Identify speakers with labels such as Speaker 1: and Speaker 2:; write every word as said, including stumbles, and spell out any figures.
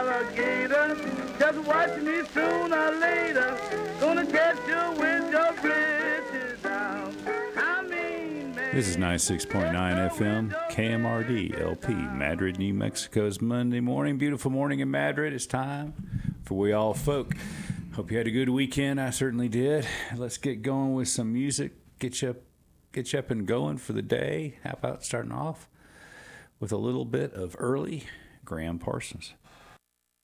Speaker 1: alligator. Just watch me sooner or later. Gonna catch you with your britches down. I mean, man.
Speaker 2: This is ninety-six point nine F M, K M R D L P, Madrid, New Mexico's Monday morning. Beautiful morning in Madrid. It's time for We All Folk. Hope you had a good weekend. I certainly did. Let's get going with some music. Get you up, get you up and going for the day. How about starting off with a little bit of early Graham Parsons?